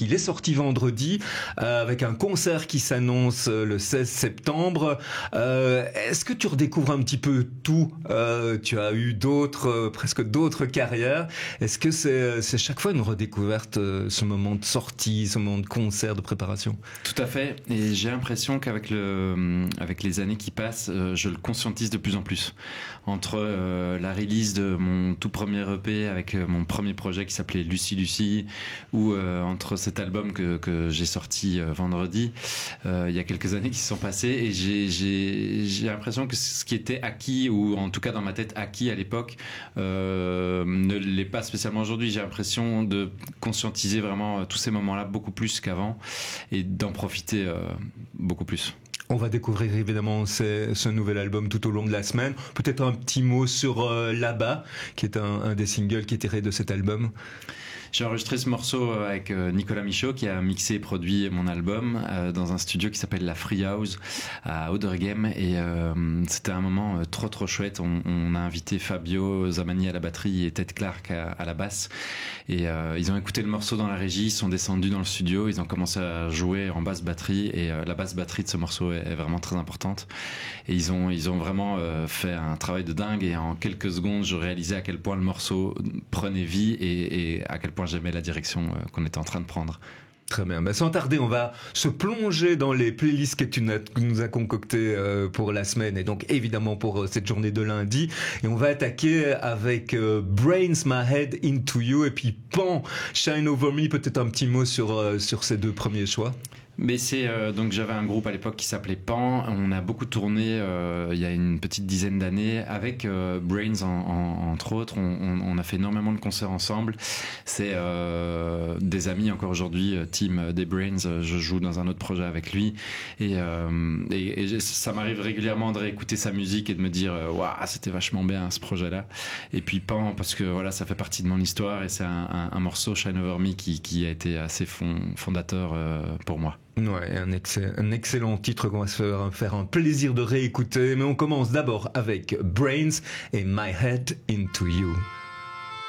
donc il est sorti vendredi avec un concert qui s'annonce le 16 septembre. Est-ce que tu redécouvres un petit peu tout? Tu as eu presque d'autres carrières. Est-ce que c'est chaque fois une redécouverte, ce moment de sortie, ce moment de concert, de préparation? Tout à fait, et j'ai l'impression qu'avec les années qui passent, je le conscientise de plus en plus. Entre la release de mon tout premier EP avec mon premier projet qui s'appelait Lucie Lucie, ou entre cet album que j'ai sorti vendredi, il y a quelques années qui se sont passées, et j'ai l'impression que ce qui était acquis, ou en tout cas dans ma tête acquis à l'époque, ne l'est pas spécialement aujourd'hui. J'ai l'impression de conscientiser vraiment tous ces moments-là beaucoup plus qu'avant, et d'en profiter beaucoup plus. On va découvrir évidemment ce nouvel album tout au long de la semaine. Peut-être un petit mot sur Là-bas, qui est un des singles qui est tiré de cet album. J'ai enregistré ce morceau avec Nicolas Michaud, qui a mixé et produit mon album dans un studio qui s'appelle la Free House à Auderghem, et c'était un moment trop chouette. On a invité Fabio Zamani à la batterie et Ted Clark à la basse, et ils ont écouté le morceau dans la régie, ils sont descendus dans le studio, ils ont commencé à jouer en basse batterie, et la basse batterie de ce morceau est vraiment très importante, et ils ont vraiment fait un travail de dingue, et en quelques secondes je réalisais à quel point le morceau prenait vie, et à quel point j'aimais la direction qu'on était en train de prendre. Très bien. Sans tarder, on va se plonger dans les playlists que tu nous as concoctées pour la semaine, et donc évidemment pour cette journée de lundi. Et on va attaquer avec Brains, My Head Into You, et puis Pan, Shine Over Me. Peut-être un petit mot sur ces deux premiers choix. Mais c'est donc j'avais un groupe à l'époque qui s'appelait Pan. On a beaucoup tourné il y a une petite dizaine d'années avec Brains entre autres. On a fait énormément de concerts ensemble. C'est des amis encore aujourd'hui. Tim des Brains, je joue dans un autre projet avec lui, et ça m'arrive régulièrement de réécouter sa musique et de me dire waouh, c'était vachement bien ce projet-là. Et puis Pan, parce que voilà, ça fait partie de mon histoire, et c'est un morceau, Shine Over Me, qui a été assez fondateur pour moi. Ouais, un excellent titre qu'on va se faire un plaisir de réécouter, mais on commence d'abord avec Brains et My Head Into You.